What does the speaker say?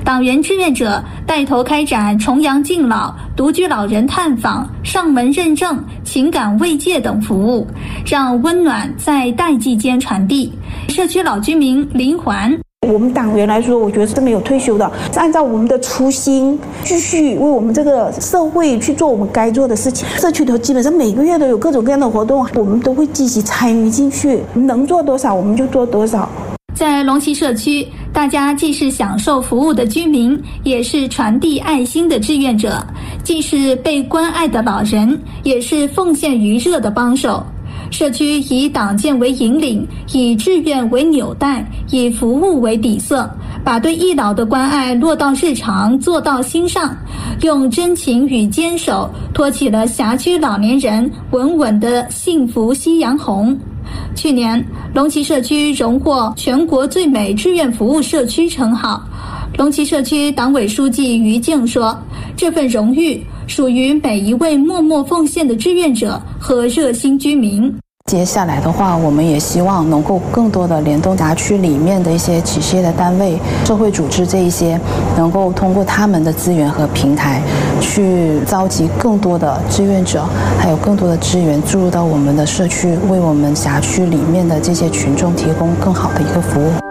党员志愿者带头开展重阳敬老、独居老人探访、上门认证、情感慰藉等服务，让温暖在代际间传递。社区老居民林环， 我们党员来说，我觉得是没有退休的，是按照我们的初心，继续为我们这个社会去做我们该做的事情。社区头基本上每个月都有各种各样的活动，我们都会积极参与进去，能做多少我们就做多少。 在龙溪社区，大家既是享受服务的居民，也是传递爱心的志愿者，既是被关爱的老人，也是奉献余热的帮手。社区以党建为引领，以志愿为纽带，以服务为底色，把对易老的关爱落到日常，做到心上，用真情与坚守托起了辖区老年人稳稳的幸福夕阳红。去年，龙崎社区荣获全国最美志愿服务社区称号。龙崎社区党委书记于静说，这份荣誉属于每一位默默奉献的志愿者和热心居民。 接下来的话，我们也希望能够更多的联动辖区里面的一些企事业的单位、社会组织这一些，能够通过他们的资源和平台，去召集更多的志愿者，还有更多的资源注入到我们的社区，为我们辖区里面的这些群众提供更好的一个服务。